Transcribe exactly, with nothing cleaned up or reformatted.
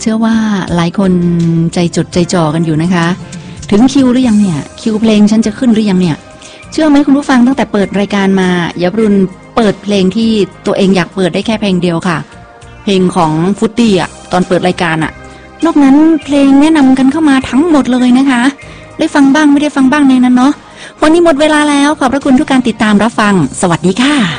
ชื่อว่าหลายคนใจจดใจจ่อกันอยู่นะคะถึงคิวหรือยังเนี่ยคิวเพลงฉันจะขึ้นหรือยังเนี่ยเชื่อไหมคุณผู้ฟังตั้งแต่เปิดรายการมายับรุนเปิดเพลงที่ตัวเองอยากเปิดได้แค่เพลงเดียวค่ะเพลงของฟุตตี้อ่ะตอนเปิดรายการอ่ะนอกนั้นเพลงแนะนำกันเข้ามาทั้งหมดเลยนะคะได้ฟังบ้างไม่ได้ฟังบ้างในนั้นเนาะวันนี้หมดเวลาแล้วขอบพระคุณทุกการติดตามรับฟังสวัสดีค่ะ